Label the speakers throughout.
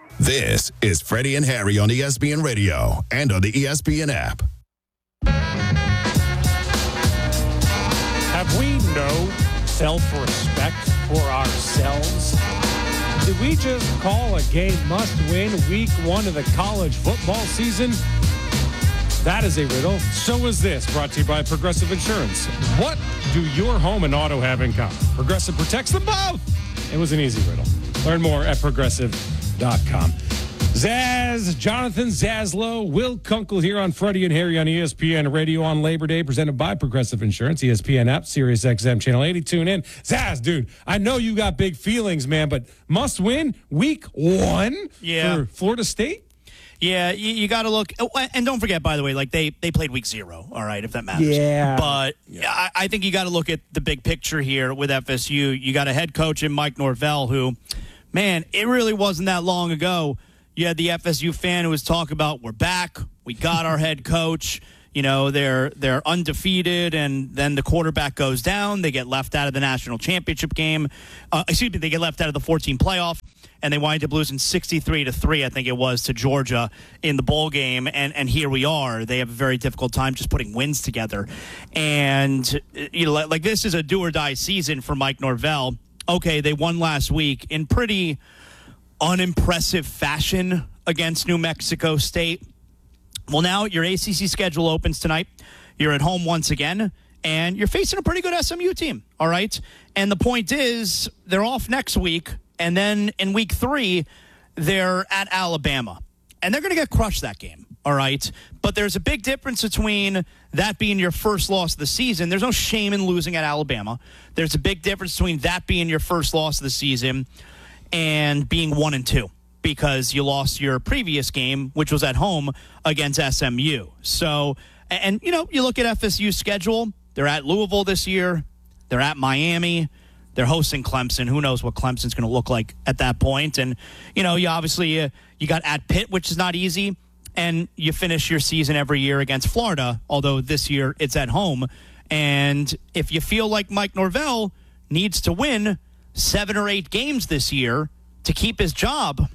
Speaker 1: This is Freddie and Harry on ESPN Radio and on the ESPN app.
Speaker 2: Have we no self-respect for ourselves? Did we just call a game must-win week 1 of the college football season? That is a riddle. So is this, brought to you by Progressive Insurance. What do your home and auto have in common? Progressive protects them both. It was an easy riddle. Learn more at Progressive.com. Zaz, Jonathan Zaslow, Will Kunkel here on Freddie and Harry on ESPN Radio on Labor Day, presented by Progressive Insurance, ESPN app, Sirius XM Channel 80. Tune in. Zaz, dude, I know you got big feelings, man, but must win week 1 for Florida State?
Speaker 3: Yeah, you got to look. And don't forget, by the way, like they played week 0, all right, if that matters.
Speaker 2: Yeah.
Speaker 3: But I think you got to look at the big picture here with FSU. You got a head coach in Mike Norvell who, man, it really wasn't that long ago. You had the FSU fan who was talking about, we're back, we got our head coach. You know, they're undefeated, and then the quarterback goes down. They get left out of the national championship game. They get left out of the 14 playoff, and they wind up losing 63-3, I think it was, to Georgia in the bowl game. And here we are. They have a very difficult time just putting wins together. And, you know, like this is a do-or-die season for Mike Norvell. Okay, they won last week in pretty unimpressive fashion against New Mexico State. Well, now your ACC schedule opens tonight. You're at home once again, and you're facing a pretty good SMU team, all right? And the point is, they're off next week, and then in week 3, they're at Alabama. And they're going to get crushed that game, all right? But there's a big difference between that being your first loss of the season. There's no shame in losing at Alabama. There's a big difference between that being your first loss of the season and being 1-2. Because you lost your previous game, which was at home against SMU. So, and you know, you look at FSU's schedule. They're at Louisville this year. They're at Miami. They're hosting Clemson. Who knows what Clemson's going to look like at that point? And you know, you obviously you got at Pitt, which is not easy. And you finish your season every year against Florida. Although this year it's at home. And if you feel like Mike Norvell needs to win 7 or 8 games this year to keep his job,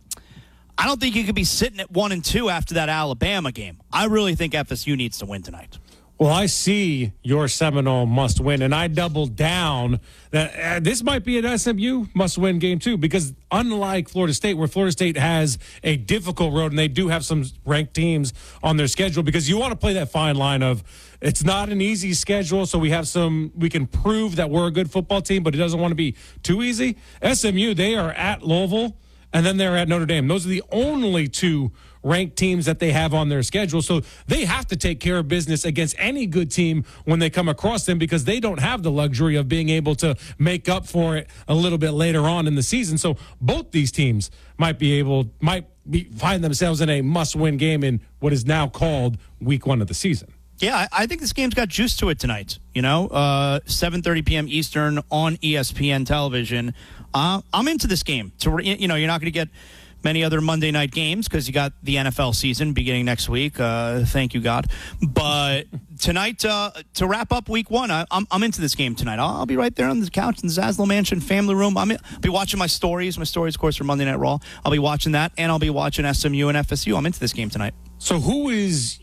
Speaker 3: I don't think you could be sitting at 1-2 after that Alabama game. I really think FSU needs to win tonight.
Speaker 2: Well, I see your Seminole must win, and I doubled down that this might be an SMU must win game too, because unlike Florida State, where Florida State has a difficult road, and they do have some ranked teams on their schedule, because you want to play that fine line of it's not an easy schedule, so we can prove that we're a good football team, but it doesn't want to be too easy. SMU, they are at Louisville, and then they're at Notre Dame. Those are the only 2 ranked teams that they have on their schedule. So they have to take care of business against any good team when they come across them, because they don't have the luxury of being able to make up for it a little bit later on in the season. So both these teams might find themselves in a must-win game in what is now called week 1 of the season.
Speaker 3: Yeah, I think this game's got juice to it tonight. You know, 7:30 p.m. Eastern on ESPN television. I'm into this game. You know, you're not going to get many other Monday night games because you got the NFL season beginning next week. Thank you, God. But tonight, to wrap up week 1, I'm into this game tonight. I'll be right there on the couch in the Zaslow Mansion family room. I'll be watching my stories. My stories, of course, for Monday Night Raw. I'll be watching that, and I'll be watching SMU and FSU. I'm into this game tonight.
Speaker 2: So who is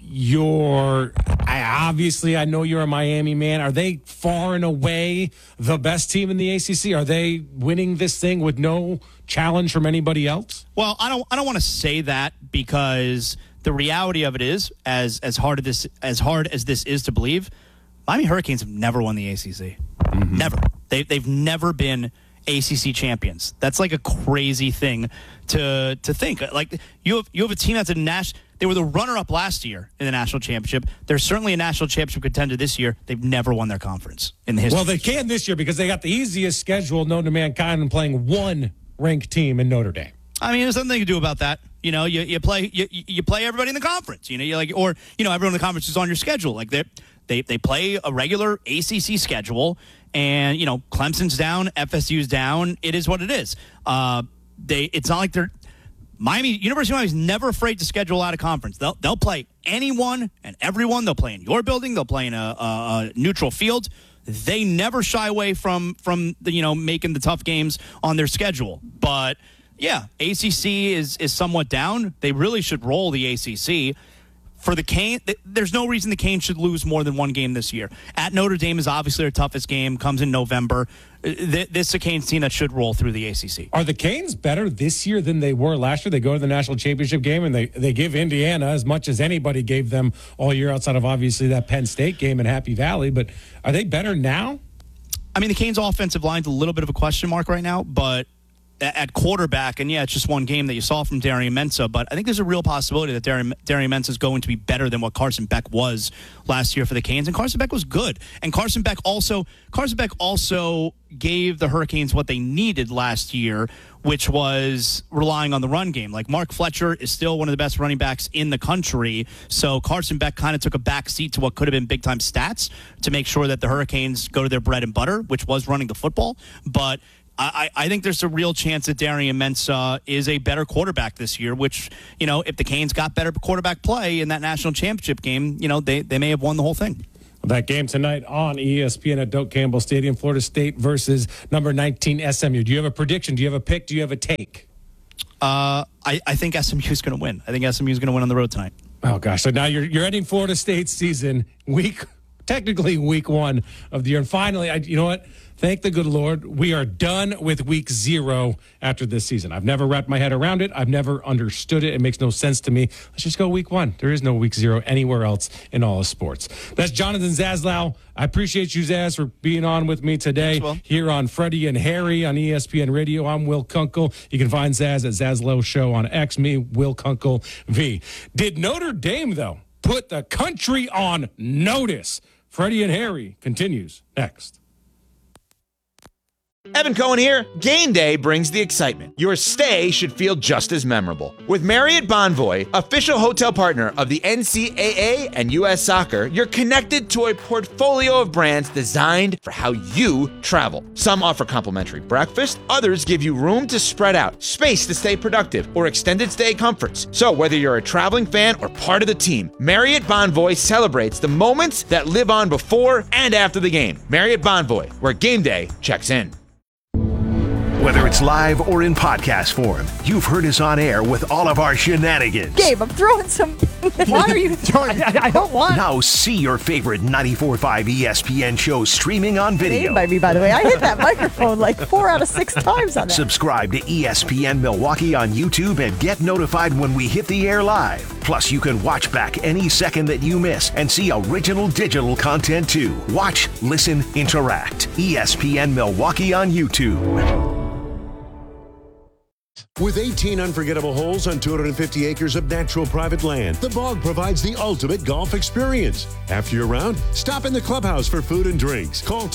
Speaker 2: I know you're a Miami man. Are they far and away the best team in the ACC? Are they winning this thing with no challenge from anybody else?
Speaker 3: Well, I don't want to say that, because the reality of it is, as hard as this is to believe, Miami Hurricanes have never won the ACC. Mm-hmm. Never. They've never been ACC champions. That's like a crazy thing to think. Like you have a team that's a national. They were the runner-up last year in the national championship. They're certainly a national championship contender this year. They've never won their conference in the history.
Speaker 2: Well, they can this year because they got the easiest schedule known to mankind and playing 1 ranked team in Notre Dame.
Speaker 3: I mean, there's something to do about that. You know, you play everybody in the conference. You know, everyone in the conference is on your schedule. Like they play a regular ACC schedule, and you know, Clemson's down, FSU's down. It is what it is. It's not like they're. University of Miami is never afraid to schedule out of conference. They'll play anyone and everyone. They'll play in your building. They'll play in a neutral field. They never shy away from making the tough games on their schedule. But Yeah, ACC is somewhat down. They really should roll the ACC. For the Canes, there's no reason the Canes should lose more than one game this year. At Notre Dame is obviously their toughest game, comes in November. This is a Canes team that should roll through the ACC.
Speaker 2: Are the Canes better this year than they were last year? They go to the national championship game, and they give Indiana as much as anybody gave them all year outside of obviously that Penn State game in Happy Valley. But are they better now?
Speaker 3: I mean, the Canes' offensive line's a little bit of a question mark right now, but at quarterback, and yeah, it's just one game that you saw from Darian Mensah, but I think there's a real possibility that Darian Mensah is going to be better than what Carson Beck was last year for the Canes, and Carson Beck was good. And Carson Beck also gave the Hurricanes what they needed last year, which was relying on the run game. Like, Mark Fletcher is still one of the best running backs in the country, so Carson Beck kind of took a back seat to what could have been big-time stats to make sure that the Hurricanes go to their bread and butter, which was running the football. But I think there's a real chance that Darian Mensah is a better quarterback this year, which, if the Canes got better quarterback play in that national championship game, they may have won the whole thing.
Speaker 2: That game tonight on ESPN at Doak Campbell Stadium, Florida State versus number 19 SMU. Do you have a prediction? Do you have a pick? Do you have a take?
Speaker 3: I think SMU is going to win. I think SMU is going to win on the road tonight.
Speaker 2: Oh, gosh. So now you're ending Florida State's season, technically week 1 of the year. And finally, you know what? Thank the good Lord, we are done with week 0 after this season. I've never wrapped my head around it. I've never understood it. It makes no sense to me. Let's just go week 1. There is no week 0 anywhere else in all of sports. That's Jonathan Zaslow. I appreciate you, Zaz, for being on with me today here on Freddie and Harry on ESPN Radio. I'm Will Kunkel. You can find Zaz at Zaslow Show on X. Me, Will Kunkel V. Did Notre Dame, though, put the country on notice? Freddie and Harry continues next.
Speaker 4: Evan Cohen here. Game day brings the excitement. Your stay should feel just as memorable. With Marriott Bonvoy, official hotel partner of the NCAA and U.S. Soccer, you're connected to a portfolio of brands designed for how you travel. Some offer complimentary breakfast, others give you room to spread out, space to stay productive, or extended stay comforts. So whether you're a traveling fan or part of the team, Marriott Bonvoy celebrates the moments that live on before and after the game. Marriott Bonvoy, where game day checks in.
Speaker 5: Whether it's live or in podcast form, you've heard us on air with all of our shenanigans.
Speaker 6: Gabe, I'm throwing some... Why are you throwing... I don't want...
Speaker 5: Now see your favorite 94.5 ESPN shows streaming on video.
Speaker 6: By me, by the way. I hit that microphone like 4 out of 6 times on that.
Speaker 5: Subscribe to ESPN Milwaukee on YouTube and get notified when we hit the air live. Plus, you can watch back any second that you miss and see original digital content too. Watch, listen, interact. ESPN Milwaukee on YouTube.
Speaker 7: With 18 unforgettable holes on 250 acres of natural private land, The Bog provides the ultimate golf experience. After your round, stop in the clubhouse for food and drinks. Call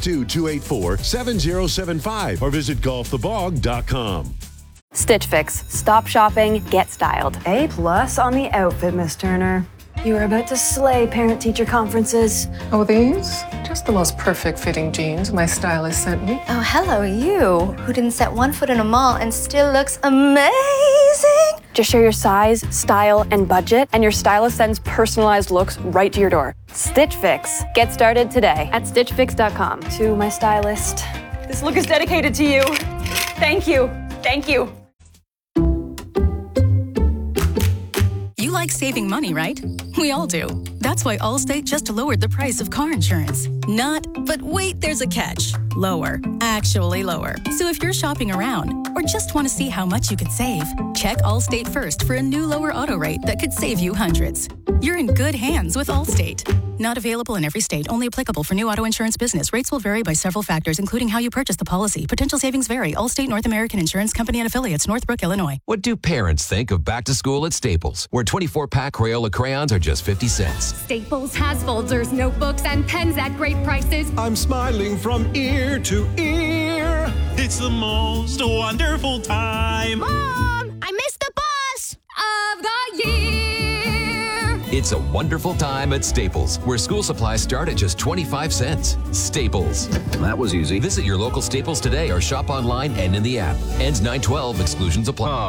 Speaker 7: 262-284-7075 or visit golfthebog.com.
Speaker 8: Stitch Fix. Stop shopping, get styled.
Speaker 9: A+ on the outfit, Miss Turner. You are about to slay parent-teacher conferences.
Speaker 10: Oh, these? Just the most perfect fitting jeans my stylist sent me.
Speaker 11: Oh, hello, you, who didn't set one foot in a mall and still looks amazing.
Speaker 8: Just share your size, style, and budget, and your stylist sends personalized looks right to your door. Stitch Fix. Get started today at stitchfix.com.
Speaker 9: To my stylist, this look is dedicated to you. Thank you. Thank you.
Speaker 12: You like saving money, right? We all do. That's why Allstate just lowered the price of car insurance. Not, but wait, there's a catch. Lower. Actually lower. So if you're shopping around or just want to see how much you could save, check Allstate first for a new lower auto rate that could save you hundreds. You're in good hands with Allstate. Not available in every state. Only applicable for new auto insurance business. Rates will vary by several factors, including how you purchase the policy. Potential savings vary. Allstate North American Insurance Company and affiliates, Northbrook, Illinois.
Speaker 13: What do parents think of back to school at Staples, where 24-pack Crayola crayons are just 50 cents?
Speaker 14: Staples has folders, notebooks, and pens at great prices.
Speaker 15: I'm smiling from ear to ear. It's the most wonderful time.
Speaker 14: Mom, I missed the bus of the year.
Speaker 13: It's a wonderful time at Staples, where school supplies start at just 25 cents. Staples.
Speaker 16: That was easy.
Speaker 13: Visit your local Staples today or shop online and in the app. Ends 9/12. Exclusions apply.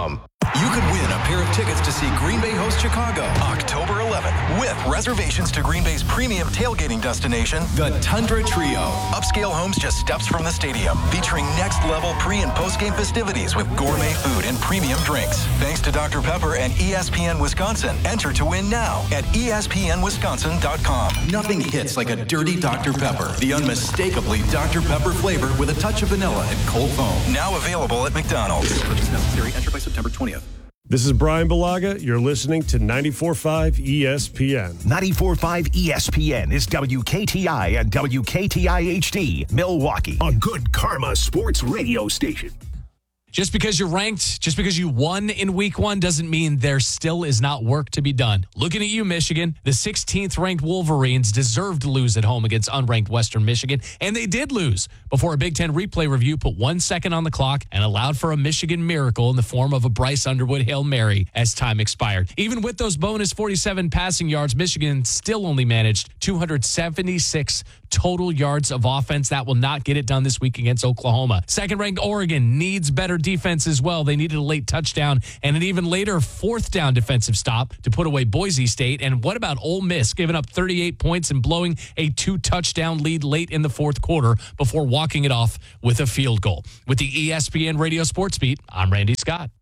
Speaker 16: you could win a pair of tickets to see Green Bay host Chicago October 11th with reservations to Green Bay's premium tailgating destination, the Tundra Trio. Upscale homes just steps from the stadium, featuring next-level pre- and post-game festivities with gourmet food and premium drinks. Thanks to Dr. Pepper and ESPN Wisconsin. Enter to win now at ESPNWisconsin.com. Nothing hits like a dirty Dr. Pepper. The unmistakably Dr. Pepper flavor with a touch of vanilla and cold foam. Now available at McDonald's. Purchase necessary. Enter by September 20th.
Speaker 7: This is Brian Balaga. You're listening to 94.5 ESPN.
Speaker 5: 94.5 ESPN is WKTI and WKTI HD, Milwaukee, a good karma sports radio station.
Speaker 17: Just because you're ranked, just because you won in week 1 doesn't mean there still is not work to be done. Looking at you, Michigan, the 16th ranked Wolverines deserved to lose at home against unranked Western Michigan, and they did lose before a Big Ten replay review put 1 second on the clock and allowed for a Michigan miracle in the form of a Bryce Underwood Hail Mary as time expired. Even with those bonus 47 passing yards, Michigan still only managed 276 total yards of offense. That will not get it done this week against Oklahoma. Second-ranked Oregon needs better defense as well. They needed a late touchdown and an even later fourth down defensive stop to put away Boise State. And what about Ole Miss giving up 38 points and blowing a 2-touchdown lead late in the fourth quarter before walking it off with a field goal? With the ESPN Radio Sports Beat, I'm Randy Scott.